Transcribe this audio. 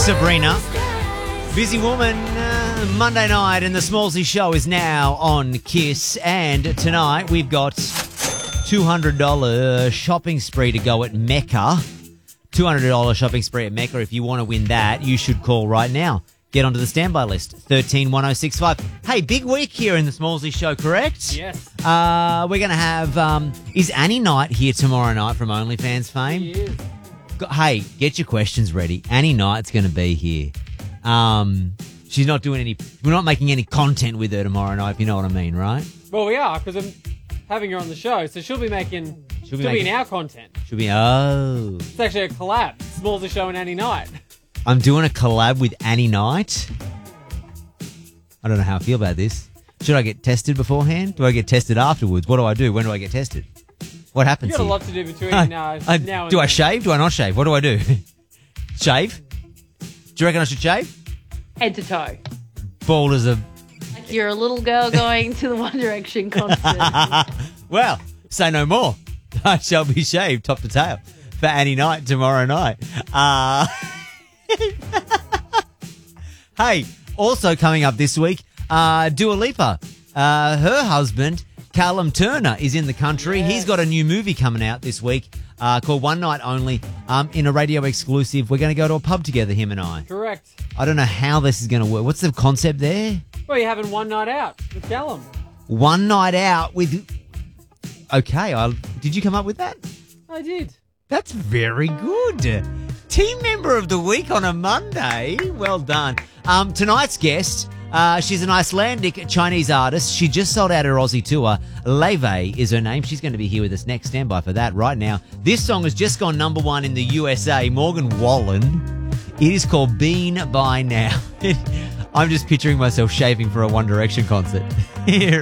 Sabrina. Busy Woman, Monday night, and the Smallsy Show is now on Kiss. And tonight we've got $200 shopping spree to go at Mecca. $200 shopping spree at Mecca. If you want to win that, you should call right now. Get onto the standby list, 131065. Hey, big week here in the Smallsy Show, correct? Yes. We're going to have, is Annie Knight here tomorrow night from OnlyFans fame? He is. Hey, get your questions ready. Annie Knight's going to be here. She's not doing we're not making any content with her tomorrow night, if you know what I mean, right? Well, we are, because I'm having her on the show, so she'll be in our content. She'll be, It's actually a collab. Smallsy Show and Annie Knight. I'm doing a collab with Annie Knight. I don't know how I feel about this. Should I get tested beforehand? Do I get tested afterwards? What do I do? When do I get tested? What happens You've got here? a lot to do between now and do I shave? Do I not shave? What do I do? Shave? Do you reckon I should shave? Head to toe. Bald as a... Like you're a little girl going to the One Direction concert. Well, say no more. I shall be shaved top to tail for Annie Knight tomorrow night. Hey, also coming up this week, Dua Lipa. Her husband, Callum Turner, is in the country. Yes. He's got a new movie coming out this week called One Night Only in a radio exclusive. We're going to go to a pub together, him and I. Correct. I don't know how this is going to work. What's the concept there? Well, you're having one night out with Callum. One night out with... Okay, did you come up with that? I did. That's very good. Team member of the week on a Monday. Well done. Tonight's guest, she's an Icelandic Chinese artist. She just sold out her Aussie tour. Leve is her name. She's going to be here with us next. Stand by for that right now. This song has just gone number one in the USA. Morgan Wallen. It is called Been By Now. I'm just picturing myself shaving for a One Direction concert. Here